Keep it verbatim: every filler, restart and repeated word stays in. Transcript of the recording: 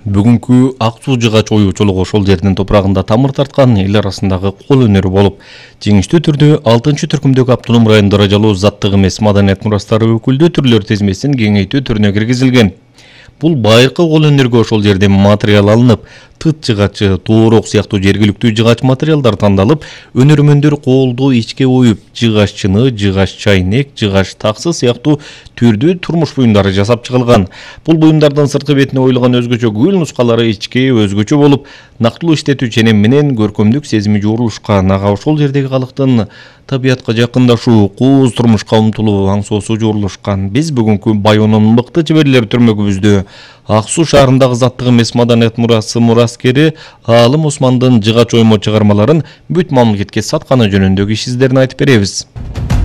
Бүгүнкү ак суу жыгач оюучулук ошол жердин топурагында тамыр тарткан эл арасындагы кол өнөрү болуп, жеңиштүү түрдө алтынчы түркүмдөгү Автоном район даражалуу заттык эмес маданият мурастары өкүлдүү түрлөр тизмесин кеңейтүү түрүнө киргизилген. Бул байыркы кол өнөргө ошол жерден материал алынып, тыт жыгачы, тоорок сыяктуу жергиликтүү жыгач материалдар тандалып, өнөрмөндөр колду ичке оюп, жыгач чыны, жыгач чайнек, жыгач таксы сыяктуу түрдүү турмуш буюмдары жасап чыгылган. Бул буюмдардын сырткы бетине оюлган өзгөчө гүл нускалары ичке өзгөчө болуп, нактылуу иштетүү ченем менен көркөмдүк сезими жорулушкан. Ага ошол жердеги калктын табиятка жакындашуу, кооз турмушка умтулуу аңсоосу жорулушкан. Биз бүгүнкү Байонун мыкты чеберлери түрмөгүбүздө Ак суу шаарындагы заттык эмес маданият мурасы мураскери Аалым Османдын жыгач оймо чыгармаларын бүт мамлекетке сатканы жөнүндөгү иш издерин айтып беребиз.